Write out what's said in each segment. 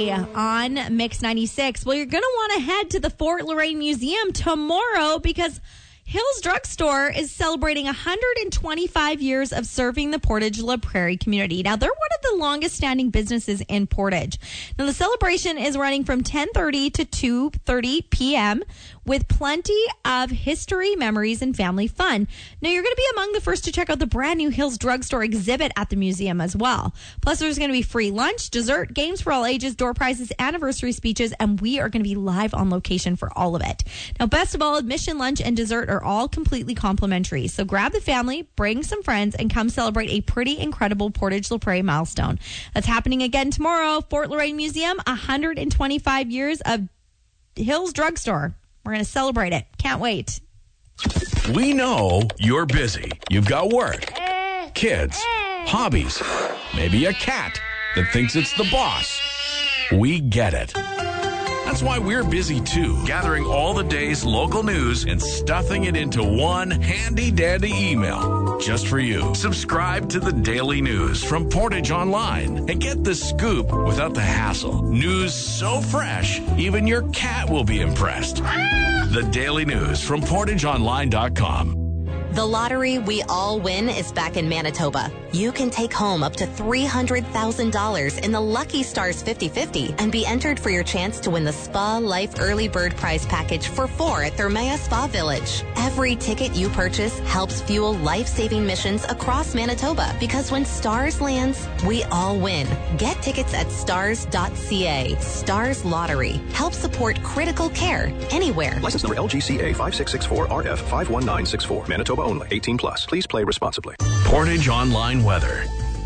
today on Mix 96. Well, you're going to want to head to the Fort Loraine Museum tomorrow because Hills Drugstore is celebrating 125 years of serving the Portage La Prairie community. Now, they're one of the longest standing businesses in Portage. Now, the celebration is running from 10:30 to 2:30 p.m. with plenty of history, memories, and family fun. Now, you're going to be among the first to check out the brand new Hills Drugstore exhibit at the museum as well. Plus, there's going to be free lunch, dessert, games for all ages, door prizes, anniversary speeches, and we are going to be live on location for all of it. Now, best of all, admission, lunch, and dessert are all completely complimentary. So grab the family, bring some friends, and come celebrate a pretty incredible Portage La Prairie milestone. That's happening again tomorrow. Fort Loraine Museum, 125 years of Hills Drugstore. We're going to celebrate it. Can't wait. We know you're busy. You've got work, kids, hobbies, maybe a cat that thinks it's the boss. We get it. That's why we're busy too, gathering all the day's local news and stuffing it into one handy-dandy email just for you. Subscribe to the Daily News from Portage Online and get the scoop without the hassle. News so fresh, even your cat will be impressed. The Daily News from PortageOnline.com. The lottery we all win is back in Manitoba. You can take home up to $300,000 in the Lucky Stars 50/50 and be entered for your chance to win the Spa Life Early Bird Prize Package for 4 at Thermea Spa Village. Every ticket you purchase helps fuel life-saving missions across Manitoba because when Stars lands, we all win. Get tickets at stars.ca. Stars Lottery. Help support critical care anywhere. License number LGCA 5664RF 51964. Manitoba only. 18 plus. Please play responsibly. Portage Online weather.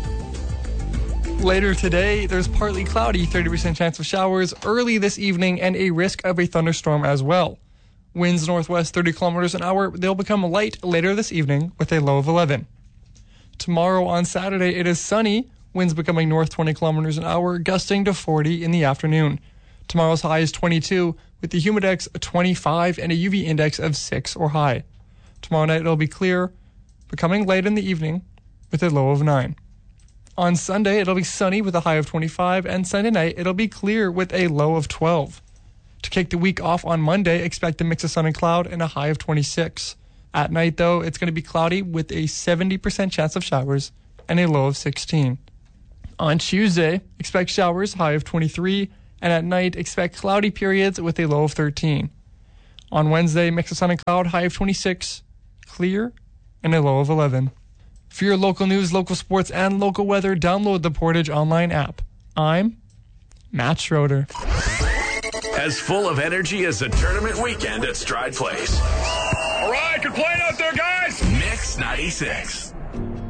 Later today, there's partly cloudy, 30% chance of showers early this evening, and a risk of a thunderstorm as well. Winds northwest 30 kilometers an hour. They'll become light later this evening with a low of 11. Tomorrow on Saturday, it is sunny. Winds becoming north 20 kilometers an hour, gusting to 40 in the afternoon. Tomorrow's high is 22, with the humidex 25 and a UV index of 6 or high. Tomorrow night it'll be clear, becoming light in the evening with a low of 9. On Sunday, it'll be sunny with a high of 25, and Sunday night it'll be clear with a low of 12. To kick the week off on Monday, expect a mix of sun and cloud and a high of 26. At night, though, it's going to be cloudy with a 70% chance of showers and a low of 16. On Tuesday, expect showers, high of 23, and at night, expect cloudy periods with a low of 13. On Wednesday, mix of sun and cloud, high of 26. Clear, and a low of 11. For your local news, local sports, and local weather, download the Portage Online app. I'm Matt Schroeder. As full of energy as a tournament weekend at Stride Place. All right, good playing out there, guys. Mix 96.